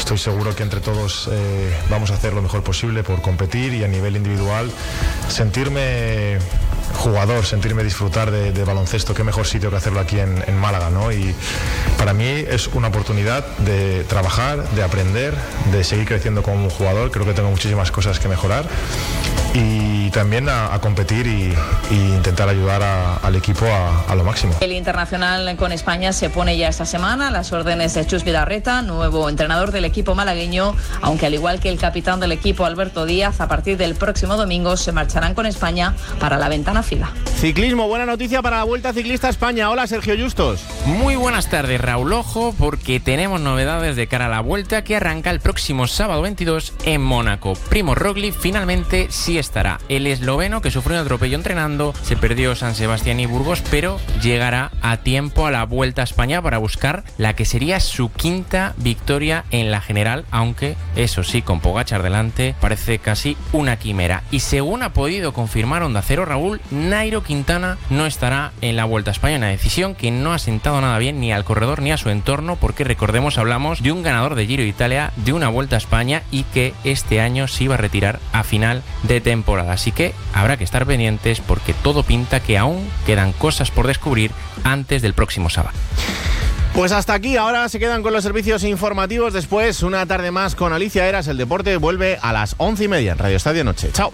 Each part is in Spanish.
estoy seguro que entre todos vamos a hacer lo mejor posible por competir y a nivel individual sentirme jugador, sentirme disfrutar de baloncesto. Qué mejor sitio que hacerlo aquí en Málaga, ¿no? Y para mí es una oportunidad de trabajar, de aprender, de seguir creciendo como jugador. Creo que tengo muchísimas cosas que mejorar y también a competir y intentar ayudar al equipo a lo máximo. El internacional con España se pone ya esta semana a las órdenes de Chus Vilarreta, nuevo entrenador del equipo malagueño, aunque al igual que el capitán del equipo Alberto Díaz, a partir del próximo domingo se marcharán con España para la ventana FIBA. Ciclismo, buena noticia para la Vuelta Ciclista a España. Hola, Sergio Justos. Muy buenas tardes, Raúl. Ojo, porque tenemos novedades de cara a la Vuelta que arranca el próximo sábado 22 en Mónaco. Primo Roglic finalmente sí estará. El esloveno, que sufrió un atropello entrenando, se perdió San Sebastián y Burgos, pero llegará a tiempo a la Vuelta a España para buscar la que sería su quinta victoria en la general, aunque eso sí, con Pogačar delante, parece casi una quimera. Y según ha podido confirmar Onda Cero, Raúl, Nairo Quintana no estará en la Vuelta a España, una decisión que no ha sentado nada bien ni al corredor ni a su entorno, porque recordemos, hablamos de un ganador de Giro de Italia, de una Vuelta a España, y que este año se iba a retirar a final de temporada. Así que habrá que estar pendientes, porque todo pinta que aún quedan cosas por descubrir antes del próximo sábado. Pues hasta aquí, ahora se quedan con los servicios informativos. Después, una tarde más con Alicia Eras. El deporte vuelve a las 11:30 en Radio Estadio Noche. Chao.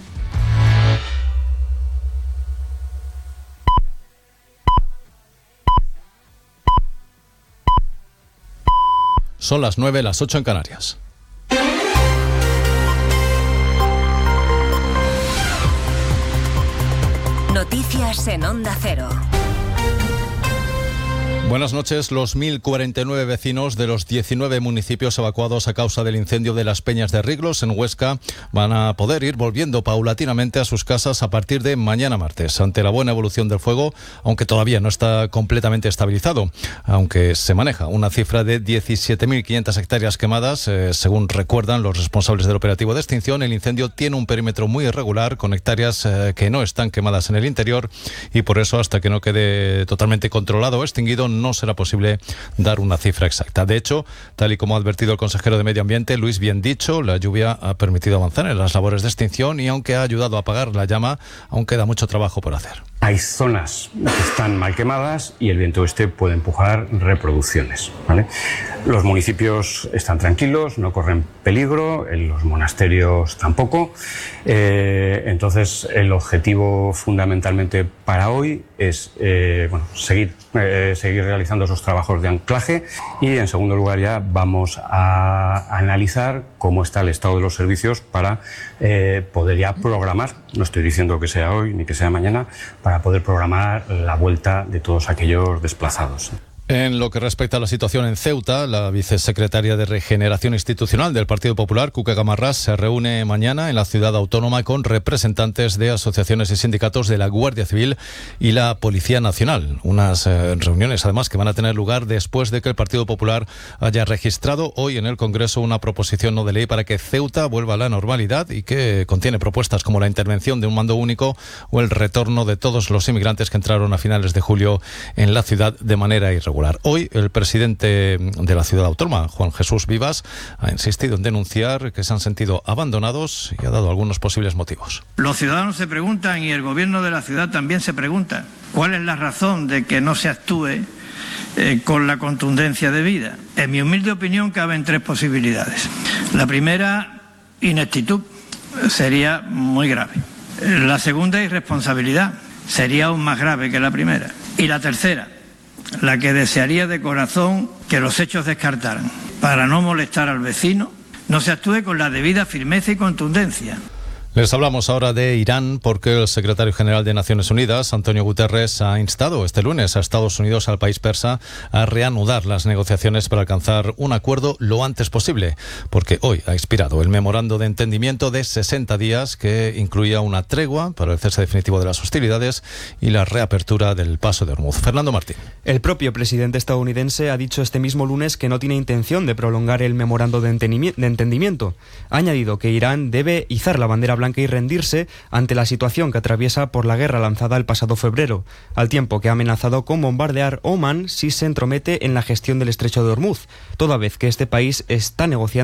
Son las 9, las 8 en Canarias. Noticias en Onda Cero. Buenas noches. Los 1.049 vecinos de los 19 municipios evacuados a causa del incendio de las Peñas de Riglos en Huesca van a poder ir volviendo paulatinamente a sus casas a partir de mañana martes, ante la buena evolución del fuego, aunque todavía no está completamente estabilizado, aunque se maneja una cifra de 17.500 hectáreas quemadas. Según recuerdan los responsables del operativo de extinción, el incendio tiene un perímetro muy irregular, con hectáreas que no están quemadas en el interior, y por eso, hasta que no quede totalmente controlado o extinguido, no será posible dar una cifra exacta. De hecho, tal y como ha advertido el consejero de Medio Ambiente, Luis Biendicho, la lluvia ha permitido avanzar en las labores de extinción y, aunque ha ayudado a apagar la llama, aún queda mucho trabajo por hacer. Hay zonas que están mal quemadas y el viento este puede empujar reproducciones, ¿vale? Los municipios están tranquilos, no corren peligro, los monasterios tampoco. Entonces, el objetivo fundamentalmente para hoy es seguir realizando esos trabajos de anclaje, y en segundo lugar ya vamos a analizar cómo está el estado de los servicios para poder ya programar, no estoy diciendo que sea hoy ni que sea mañana, para poder programar la vuelta de todos aquellos desplazados. En lo que respecta a la situación en Ceuta, la vicesecretaria de Regeneración Institucional del Partido Popular, Cuca Gamarrás, se reúne mañana en la ciudad autónoma con representantes de asociaciones y sindicatos de la Guardia Civil y la Policía Nacional. Unas reuniones, además, que van a tener lugar después de que el Partido Popular haya registrado hoy en el Congreso una proposición no de ley para que Ceuta vuelva a la normalidad, y que contiene propuestas como la intervención de un mando único o el retorno de todos los inmigrantes que entraron a finales de julio en la ciudad de manera irregular. Hoy el presidente de la ciudad autónoma, Juan Jesús Vivas, ha insistido en denunciar que se han sentido abandonados y ha dado algunos posibles motivos. Los ciudadanos se preguntan, y el gobierno de la ciudad también se pregunta, ¿cuál es la razón de que no se actúe con la contundencia debida? En mi humilde opinión caben tres posibilidades. La primera, ineptitud, sería muy grave. La segunda, irresponsabilidad, sería aún más grave que la primera. Y la tercera, la que desearía de corazón que los hechos descartaran. Para no molestar al vecino, no se actúe con la debida firmeza y contundencia. Les hablamos ahora de Irán, porque el secretario general de Naciones Unidas, Antonio Guterres, ha instado este lunes a Estados Unidos, al país persa, a reanudar las negociaciones para alcanzar un acuerdo lo antes posible, porque hoy ha expirado el memorando de entendimiento de 60 días que incluía una tregua para el cese definitivo de las hostilidades y la reapertura del paso de Hormuz. Fernando Martín. El propio presidente estadounidense ha dicho este mismo lunes que no tiene intención de prolongar el memorando de entendimiento. Ha añadido que Irán debe izar la bandera blanca y rendirse ante la situación que atraviesa por la guerra lanzada el pasado febrero, al tiempo que ha amenazado con bombardear Omán si se entromete en la gestión del estrecho de Hormuz, toda vez que este país está negociando